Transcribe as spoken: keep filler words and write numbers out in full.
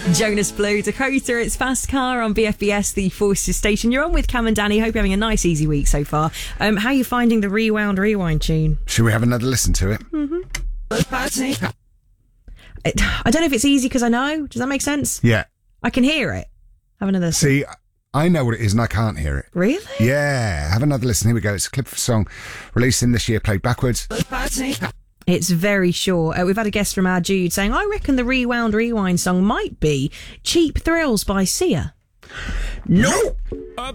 Jonas Blue, Dakota, it's Fast Car on B F B S, the Forces station. You're on with Cam and Danny. Hope you're having a nice, easy week so far. Um, how are you finding the Rewound Rewind tune? Should we have another listen to it? Mm-hmm. It, I don't know if it's easy because I know. Does that make sense? Yeah. I can hear it. Have another listen. See, I know what it is and I can't hear it. Really? Yeah. Have another listen. Here we go. It's a clip of a song released in this year, played backwards. It's very short. Uh, we've had a guest from our Jude saying, I reckon the Rewound Rewind song might be Cheap Thrills by Sia. No! A